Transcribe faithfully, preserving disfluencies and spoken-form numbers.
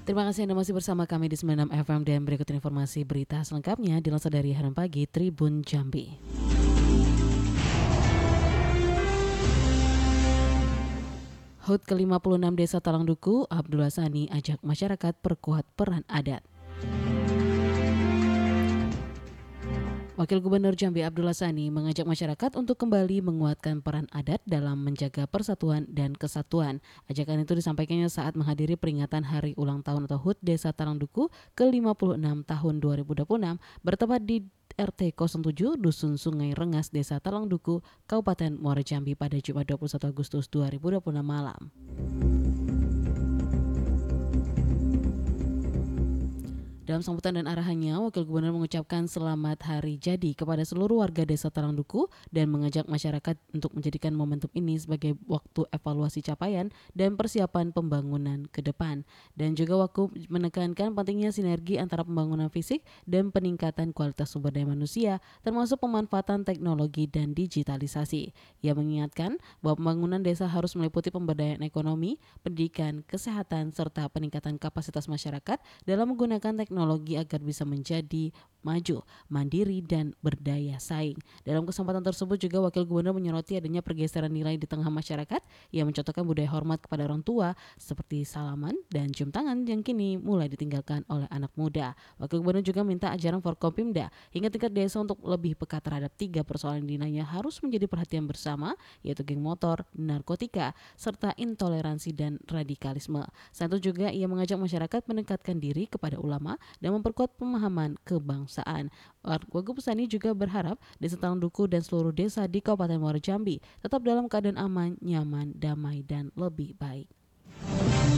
Terima kasih Anda masih bersama kami di sembilan puluh enam F M dan berikut informasi berita selengkapnya dilansir dari Harian Pagi Tribun Jambi. H U T ke lima puluh enam Desa Talangduku, Abdullah Sani ajak masyarakat perkuat peran adat. Wakil Gubernur Jambi Abdullah Sani mengajak masyarakat untuk kembali menguatkan peran adat dalam menjaga persatuan dan kesatuan. Ajakan itu disampaikannya saat menghadiri peringatan Hari Ulang Tahun atau H U T Desa Talangduku ke lima puluh enam tahun dua ribu dua puluh enam bertempat di R T nol tujuh Dusun Sungai Rengas Desa Talangduku, Kabupaten Muara Jambi pada Jumat dua puluh satu Agustus dua ribu dua puluh enam malam. Dalam sambutan dan arahannya, Wakil Gubernur mengucapkan selamat hari jadi kepada seluruh warga Desa Talangduku dan mengajak masyarakat untuk menjadikan momentum ini sebagai waktu evaluasi capaian dan persiapan pembangunan ke depan. Dan juga waktu menekankan pentingnya sinergi antara pembangunan fisik dan peningkatan kualitas sumber daya manusia, termasuk pemanfaatan teknologi dan digitalisasi. Ia mengingatkan bahwa pembangunan desa harus meliputi pemberdayaan ekonomi, pendidikan, kesehatan, serta peningkatan kapasitas masyarakat dalam menggunakan teknologi teknologi agar bisa menjadi maju, mandiri, dan berdaya saing. Dalam kesempatan tersebut juga Wakil Gubernur menyoroti adanya pergeseran nilai di tengah masyarakat yang mencontohkan budaya hormat kepada orang tua seperti salaman dan cium tangan yang kini mulai ditinggalkan oleh anak muda. Wakil Gubernur juga minta ajaran Forkopimda hingga tingkat desa untuk lebih peka terhadap tiga persoalan yang dinilainya harus menjadi perhatian bersama, yaitu geng motor, narkotika, serta intoleransi dan radikalisme. Selain itu juga ia mengajak masyarakat mendekatkan diri kepada ulama dan memperkuat pemahaman kebangsaan. Wagub Sani juga berharap Desa Talangduku dan seluruh desa di Kabupaten Muara Jambi tetap dalam keadaan aman, nyaman, damai, dan lebih baik.